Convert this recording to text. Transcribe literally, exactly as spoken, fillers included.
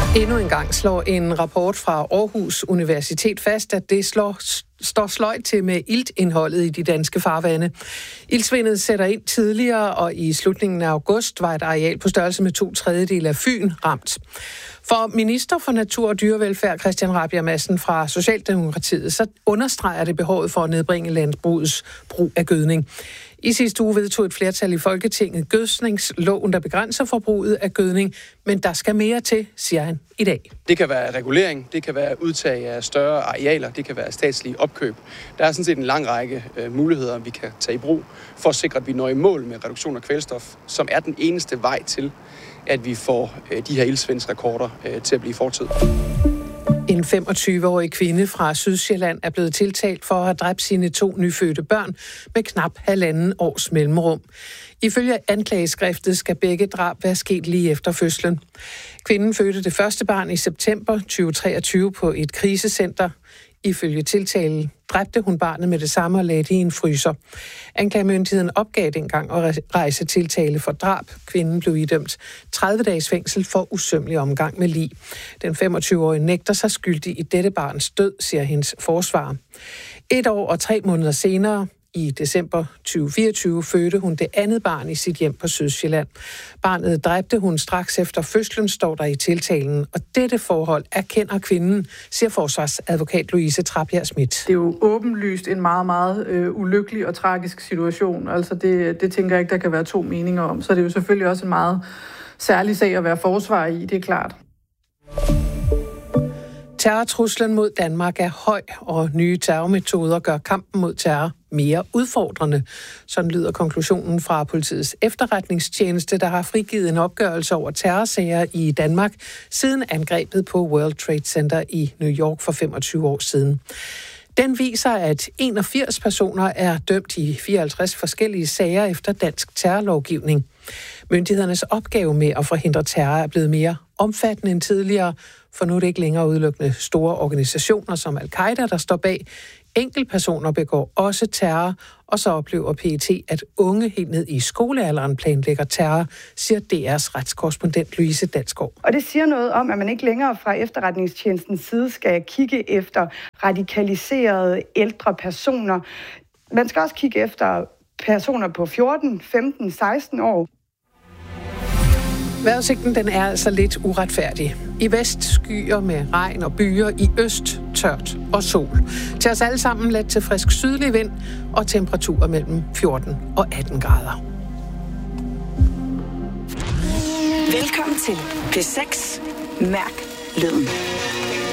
Endnu en gang slår en rapport fra Aarhus Universitet fast, at det slår, står sløjt til med iltindholdet i de danske farvande. Iltsvindet sætter ind tidligere, og i slutningen af august var et areal på størrelse med to tredjedele af Fyn ramt. For minister for natur og dyrevelfærd Christian Rabjerg Madsen fra Socialdemokratiet, så understreger det behovet for at nedbringe landbrugets brug af gødning. I sidste uge vedtog et flertal i Folketinget gødningsloven, der begrænser forbruget af gødning, men der skal mere til, siger han i dag. Det kan være regulering, det kan være udtag af større arealer, det kan være statslige opkøb. Der er sådan set en lang række øh, muligheder, vi kan tage i brug for at sikre, at vi når i mål med reduktion af kvælstof, som er den eneste vej til, at vi får øh, de her iltsvindsrekorder øh, til at blive fortid. En femogtyve-årig kvinde fra Sydsjælland er blevet tiltalt for at have dræbt sine to nyfødte børn med knap halvanden års mellemrum. Ifølge anklageskriftet skal begge drab være sket lige efter fødslen. Kvinden fødte det første barn i september tyve treogtyve på et krisecenter. Ifølge tiltalen dræbte hun barnet med det samme og lagde det i en fryser. Anklagemyndigheden opgav dengang at rejse tiltale for drab. Kvinden blev idømt tredive dages fængsel for usømmelig omgang med lig. Den femogtyve-årige nægter sig skyldig i dette barns død, siger hendes forsvarer. Et år og tre måneder senere, i december tyve fireogtyve, fødte hun det andet barn i sit hjem på Sydsjælland. Barnet dræbte hun straks efter fødslen, står der i tiltalen, og dette forhold erkender kvinden, siger forsvarsadvokat Louise Trabjerg Schmidt. Det er jo åbenlyst en meget, meget øh, ulykkelig og tragisk situation. Altså det, det tænker jeg ikke, der kan være to meninger om. Så det er jo selvfølgelig også en meget særlig sag at være forsvar i, det er klart. Terrortruslen mod Danmark er høj, og nye terrormetoder gør kampen mod terror mere udfordrende. Sådan lyder konklusionen fra politiets efterretningstjeneste, der har frigivet en opgørelse over terrorsager i Danmark siden angrebet på World Trade Center i New York for femogtyve år siden. Den viser, at enogfirs personer er dømt i fireoghalvtreds forskellige sager efter dansk terrorlovgivning. Myndighedernes opgave med at forhindre terror er blevet mere omfattende end tidligere, for nu er det ikke længere udelukkende store organisationer som Al-Qaida, der står bag. Enkeltpersoner begår også terror, og så oplever P E T, at unge helt ned i skolealderen planlægger terror, siger D R's retskorrespondent Louise Dalsgaard. Og det siger noget om, at man ikke længere fra efterretningstjenestens side skal kigge efter radikaliserede ældre personer. Man skal også kigge efter personer på fjorten, femten, seksten år. Vejrudsigten den er altså lidt uretfærdig. I vest skyer med regn og byer, i øst tørt og sol. Til os alle sammen let til frisk sydlig vind og temperaturer mellem fjorten og atten grader. Velkommen til P seks. Mærk lyden.